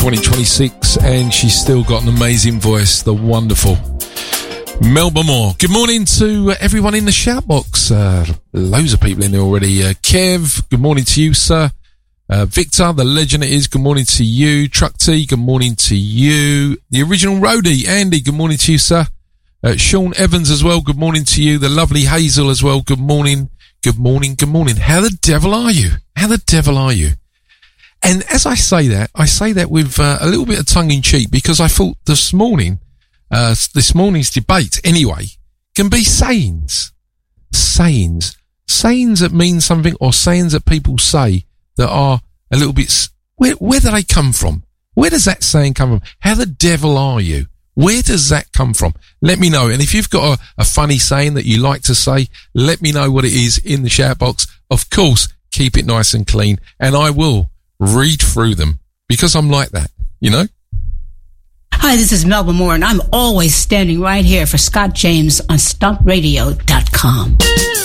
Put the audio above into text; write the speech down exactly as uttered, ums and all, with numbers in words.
twenty twenty-six, and she's still got an amazing voice, the wonderful Melba Moore. Good morning to everyone in the shout box. Uh, loads of people in there already. Uh, Kev, good morning to you, sir. Uh, Victor, the legend it is, good morning to you. Truck T, good morning to you. The original roadie, Andy, good morning to you, sir. Uh, Sean Evans as well, good morning to you. The lovely Hazel as well, good morning. Good morning, good morning. How the devil are you? How the devil are you? And as I say that, I say that with uh, a little bit of tongue in cheek, because I thought this morning, uh, this morning's debate anyway, can be sayings. Sayings. Sayings that mean something, or sayings that people say that are a little bit, where, where do they come from? Where does that saying come from? How the devil are you? Where does that come from? Let me know. And if you've got a, a funny saying that you like to say, let me know what it is in the shout box. Of course, keep it nice and clean, and I will read through them, because I'm like that, you know? Hi, this is Melba Moore, and I'm always standing right here for Scott James on stomp radio dot com.